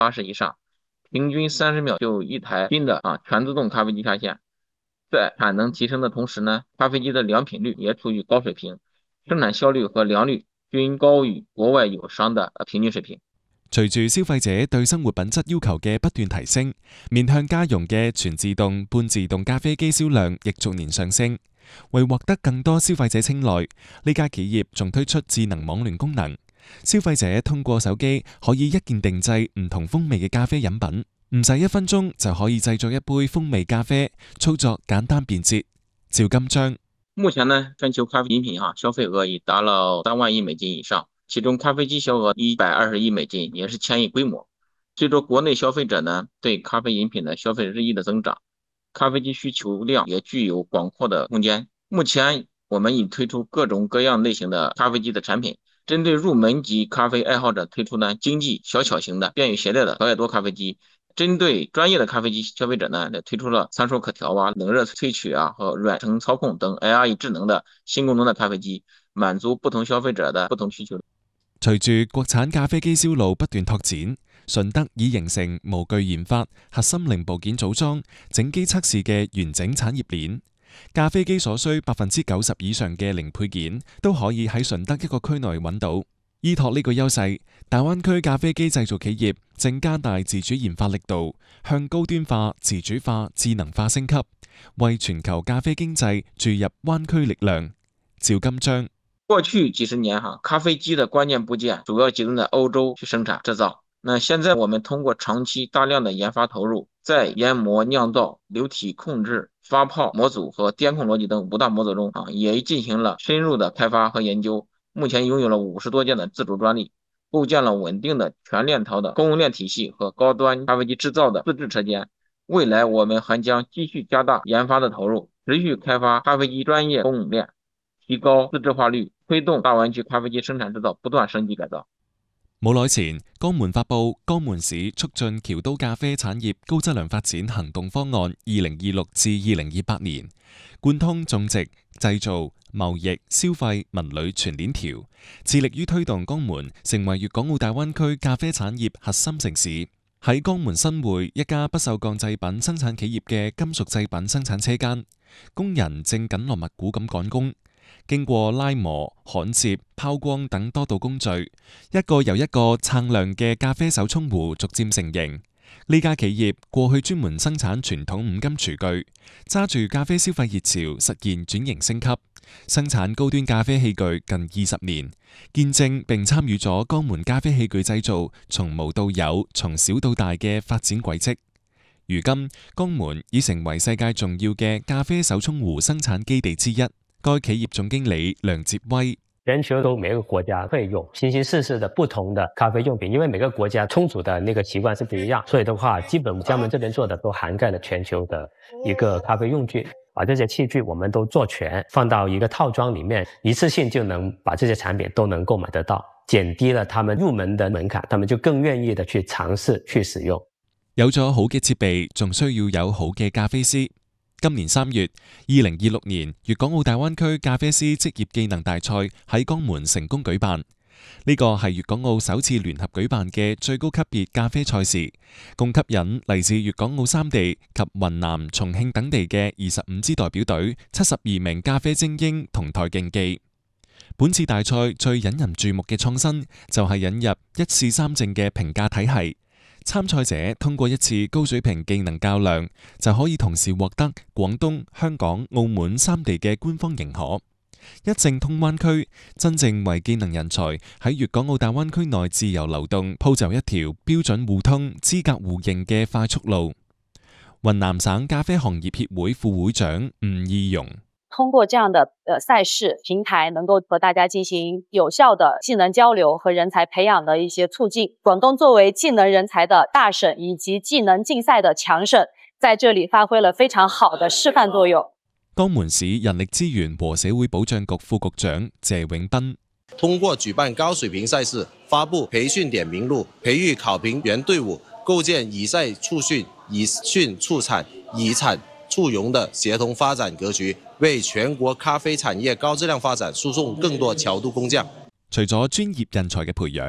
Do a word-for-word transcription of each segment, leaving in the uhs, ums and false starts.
八十以上，平均三十秒就一台新的啊全自动咖啡机下线。在产能提升的同时呢，咖啡機的良品率也處於高水平，生產效率和良率均高於國外友商的平均水平。 隨住消費者對生活品質要求嘅不斷提升，面向家用嘅全自動、半自動咖啡機銷量亦逐年上升。為獲得更多消費者青睞，呢家企業仲推出智能網聯功能，消費者通過手機可以一鍵定製唔同風味嘅咖啡飲品。唔使一分鐘就可以製作一杯風味咖啡，操作簡單便捷。趙金章， 目前呢，全球咖啡飲品哈消費額已達了三萬億美金以上，其中咖啡機銷額一百二十億美金，也是千億規模。隨着國內消費者呢對咖啡飲品的消費日益的增長，咖啡機需求量也具有廣闊的空間。目前我們已推出各種各樣類型的咖啡機的產品，針對入門級咖啡愛好者推出呢經濟小巧型的、便於攜帶的小野多咖啡機。針對專業的咖啡機消費者呢，推出了參數可調啊、冷熱萃取啊和軟程操控等 A I 智能的新功能的咖啡機，滿足不同消費者的不同需求。 隨住國產咖啡機銷路不斷拓展，順德已形成模具研發、核心零部件組裝、整機測試嘅完整產業鏈。咖啡機所需百分之九十以上嘅零配件都可以喺順德一個區內揾到。依託呢個優勢，大灣區咖啡機製造企業正加大自主研發力度，向高端化、自主化、智能化升級，為全球咖啡經濟注入灣區力量。趙金章， 過去幾十年哈，咖啡機的關鍵部件主要集中在歐洲去生產製造。那現在我們通過長期大量的研發投入，在研磨、釀造、流體控制、發泡模組和電控邏輯等五大模組中啊，也進行了深入的開發和研究。目前擁有了五十多件的自主專利，構建了穩定的全鏈條的供應鏈體系和高端咖啡機製造的自制車間。未來我們還將繼續加大研發的投入，持續開發咖啡機專業供應鏈，提高自制化率，推動大灣區咖啡機生產製造不斷升級改造。 冇耐前，江門發布江門市促進僑都咖啡產業高質量發展行動方案二零二六至二零二八年，貫通種植、製造、貿易、消費、文旅全鏈條，致力於推動江門成為粵港澳大灣區咖啡產業核心城市。喺江門新會一家不鏽鋼製品生產企業嘅金屬製品生產車間，工人正緊鑼密鼓咁趕工。經過拉磨、焊接、拋光等多道工序，一個又一個鏗亮嘅咖啡手沖壺逐漸成型。呢家企業過去專門生產傳統五金廚具，揸住咖啡消費熱潮實現轉型升級，生產高端咖啡器具近二十年，見證並參與咗江門咖啡器具製造從無到有、從小到大嘅發展軌跡。如今，江門已成為世界重要嘅咖啡手沖壺生產基地之一。該企業總經理梁哲威， 全球都每個國家會用形形色色的不同的咖啡用品，因為每個國家沖煮的那個習慣是不一樣，所以的話，基本江門這邊做的都涵蓋了全球的一個咖啡用具，把這些器具我們都做全，放到一個套裝裡面，一次性就能把這些產品都能購買得到，減低了他們入門的門檻，他們就更願意的去嘗試去使用。 有咗好嘅設備，仲需要有好嘅咖啡師。今年三月，二零二六年粵港澳大灣區咖啡師職業技能大賽喺江門成功舉辦。呢個係粵港澳首次聯合舉辦嘅最高級別咖啡賽事，共吸引嚟自粵港澳三地及雲南、重慶等地嘅二十五支代表隊、七十二名咖啡精英同台競技。本次大賽最引人注目嘅創新就係引入一試三證嘅評價體系。參賽者通過一次高水平技能較量，就可以同時獲得廣東、香港、澳門三地嘅官方認可。一證通灣區，真正為技能人才喺粵港澳大灣區內自由流動鋪就一條標準互通、資格互認嘅快速路。雲南省咖啡行業協會副會長吳義榮， 通過這樣的呃賽事平台，能夠和大家進行有效的技能交流和人才培養的一些促進。廣東作為技能人才的大省以及技能競賽的強省，在這裡發揮了非常好的示範作用。 江門市人力資源和社會保障局副局長謝永斌， 通過舉辦高水平賽事，發布培訓點名錄，培育考評員隊伍，構建以賽促訓、以訓促產、以產促融的協同發展格局，為全國咖啡產業高質量發展輸送更多橋渡工匠。 除咗專業人才嘅培養，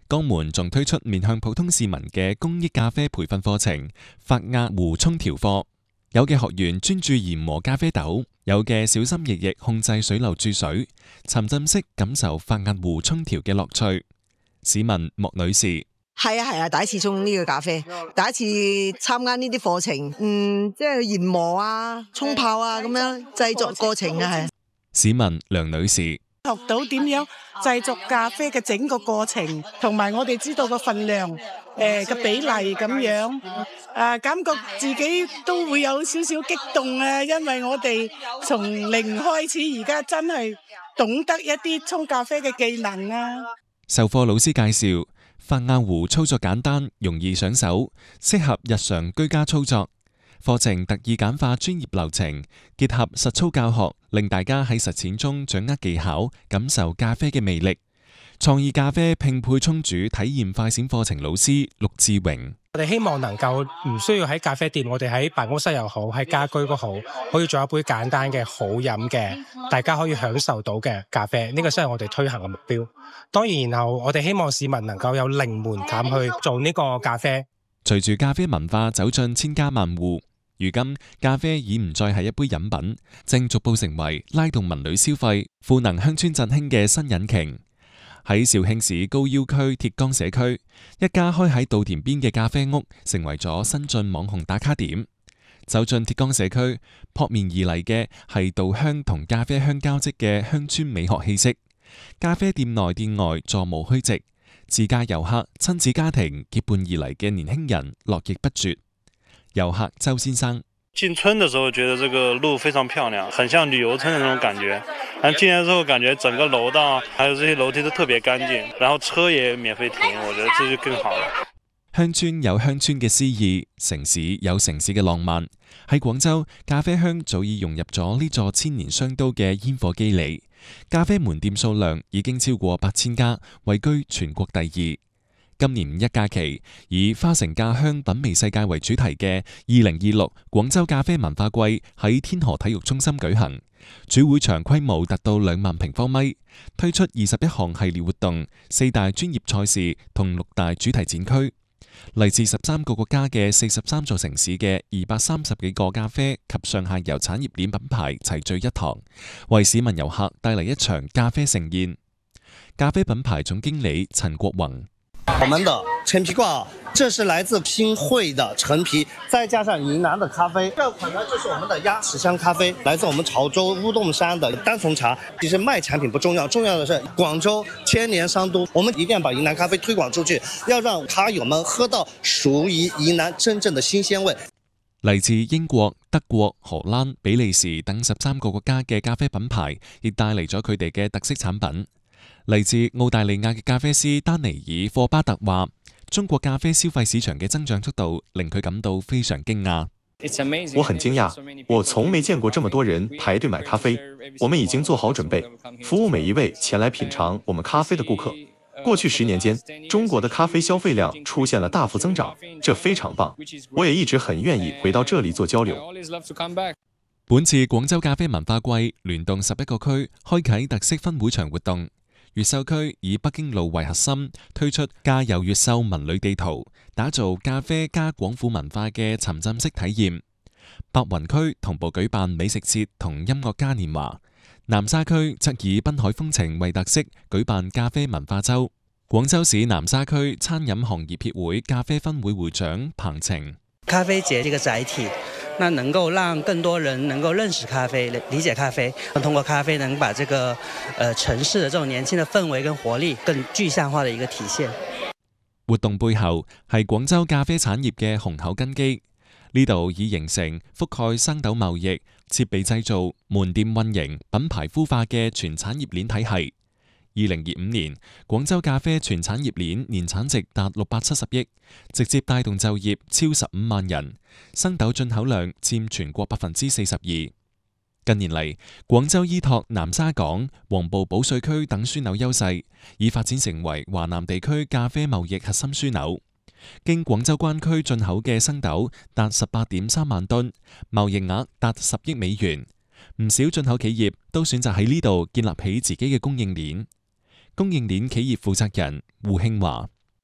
江門仲推出面向普通市民嘅公益咖啡培訓課程——法壓壺沖調課。有嘅學員專注研磨咖啡豆，有嘅小心翼翼控制水流注水，沉浸式感受法壓壺沖調嘅樂趣。市民莫女士： 係啊係啊，第一次沖呢個咖啡，第一次參加呢啲課程，嗯，即係研磨啊、沖泡啊咁樣製作過程啊係。 市民梁女士： 學到點樣製作咖啡嘅整個過程，同埋我哋知道個份量，誒、呃、嘅比例咁樣，誒、呃、感覺自己都會有少少激動啊，因為我哋從零開始，而家真係懂得一啲沖咖啡嘅技能啊。 授課老師介紹，法壓壺操作簡單，容易上手，適合日常居家操作。課程特意簡化專業流程，結合實操教學，令大家喺實踐中掌握技巧，感受咖啡嘅魅力。創意咖啡拼配沖煮體驗快閃課程老師陸志榮： 我哋希望能夠唔需要喺咖啡店，我哋喺辦公室又好，喺家居都好，可以做一杯簡單嘅好飲嘅，大家可以享受到嘅咖啡。呢個先係我哋推行嘅目標。當然，然後我哋希望市民能夠有零門檻去做呢個咖啡。隨住咖啡文化走進千家萬戶，如今咖啡已唔再係一杯飲品，正逐步成為拉動民旅消費、賦能鄉村振興嘅新引擎。喺肇慶市高要區鐵江社區，一家開喺稻田邊嘅咖啡屋，成為咗新晉網紅打卡點。走進鐵江社區，撲面而嚟嘅係稻香同咖啡香交織嘅鄉村美學氣息。咖啡店內店外座無虛席，自駕遊客、親子家庭結伴而嚟嘅年輕人絡繹不絕。遊客周先生： 進村的時候覺得這個路非常漂亮，很像旅遊村的那種感覺。但進來之後感覺整個樓道還有這些樓梯都特別乾淨，然後車也免費停，我覺得這就更好了。 鄉村有鄉村嘅詩意，城市有城市嘅浪漫。喺廣州，咖啡香早已融入咗呢座千年商都嘅煙火肌理。咖啡門店數量已經超過八千家，位居全國第二。今年五一假期，以花城咖香品味世界為主題嘅二零二六廣州咖啡文化季喺天河體育中心舉行，主會場規模達到兩萬平方米，推出二十一項系列活動、四大專業賽事同六大主題展區。嚟自十三個國家嘅四十三座城市嘅二百三十幾個咖啡及上下游產業鏈品牌齊聚一堂，為市民遊客帶嚟一場咖啡盛宴。咖啡品牌總經理陳國宏： 我們的陳皮掛，這是來自新會的陳皮，再加上雲南的咖啡。這款呢，就是我們的鴨屎香咖啡，來自我們潮州烏洞山的單叢茶。其實賣產品不重要，重要的是廣州千年商都，我們一定要把雲南咖啡推廣出去，要讓咖友們喝到屬於雲南真正的新鮮味。 嚟自英國、德國、荷蘭、比利時等十三個國家嘅咖啡品牌，亦帶嚟咗佢哋嘅特色產品。嚟自澳大利亞嘅咖啡師丹尼爾霍巴特話：中國咖啡消費市場嘅增長速度令佢感到非常驚訝。 我很驚訝，我從沒見過這麼多人排隊買咖啡。我們已經做好準備，服務每一位前來品嘗我們咖啡的顧客。過去十年間，中國的咖啡消費量出現了大幅增長，這非常棒。我也一直很願意回到這裡做交流。 本次廣州咖啡文化季聯動十一個區，開啟特色分會場活動。越秀區以北京路為核心，推出咖遊越秀文旅地圖，打造咖啡加廣府文化嘅沉浸式體驗。白雲區同步舉辦美食節同音樂嘉年華，南沙區則以濱海風情為特色，舉辦咖啡文化周。廣州市南沙區餐飲行業協會咖啡分會會長彭晴： 咖啡節這個載體，那能夠讓更多人能夠認識咖啡、理解咖啡，通過咖啡能把這個呃城市的這種年輕的氛圍跟活力更具象化的一個體現。 活動背後係廣州咖啡產業嘅雄厚根基，呢度已形成覆蓋生豆貿易、設備製造、門店運營、品牌孵化嘅全產業鏈體系。二零二五年，廣州咖啡全產業鏈年產值達六百七十億，直接帶動就業超十五萬人，生豆進口量佔全國百分之四十二。近年嚟，廣州依託南沙港、黃埔保稅區等樞紐優勢，已發展成為華南地區咖啡貿易核心樞紐。經廣州關區進口嘅生豆達十八點三萬噸，貿易額達十億美元。唔少進口企業都選擇喺呢度建立起自己嘅供應鏈。供應鏈企業負責人胡慶華：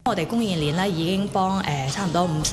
我哋供應鏈咧已經幫誒差唔多五十